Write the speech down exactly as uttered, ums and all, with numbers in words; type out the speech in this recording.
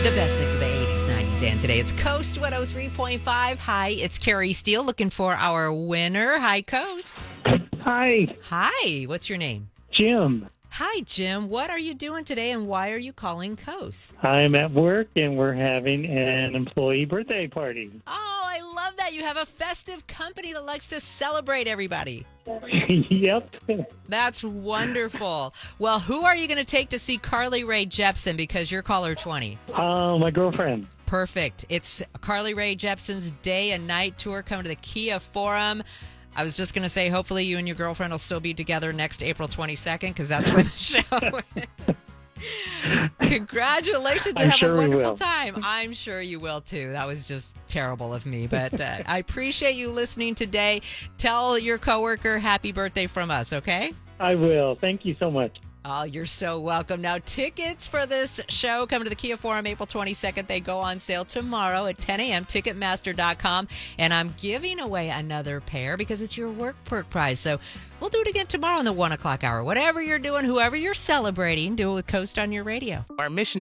The best mix of the eighties, nineties, and today. It's Coast one oh three point five. Hi, it's Carrie Steele looking for our winner. Hi, Coast. Hi, Hi, what's your name? Jim. Hi, Jim. What are you doing today, and why are you calling Coast? I'm at work, and we're having an employee birthday party. Oh, I love that. You have a festive company that likes to celebrate everybody. Yep. That's wonderful. Well, who are you going to take to see Carly Rae Jepsen because you're caller twenty? Uh, my girlfriend. Perfect. It's Carly Rae Jepsen's day and night tour coming to the Kia Forum. I was just going to say, hopefully you and your girlfriend will still be together next April twenty-second because that's when the show is. Congratulations and I'm have sure a we wonderful will. time. I'm sure you will, too. That was just terrible of me, but uh, I appreciate you listening today. Tell your coworker happy birthday from us, okay? I will. Thank you so much. Oh, you're so welcome. Now, tickets for this show coming to the Kia Forum April twenty-second. They go on sale tomorrow at ten a.m., ticketmaster dot com. And I'm giving away another pair because it's your work perk prize. So we'll do it again tomorrow in the one o'clock hour. Whatever you're doing, whoever you're celebrating, do it with Coast on your radio. Our mission